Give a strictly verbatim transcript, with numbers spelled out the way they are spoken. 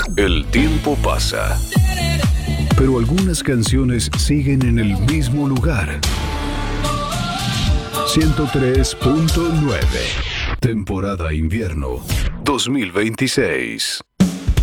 El tiempo pasa, pero algunas canciones siguen en el mismo lugar. ciento tres punto nueve. Temporada invierno dos mil veintiséis.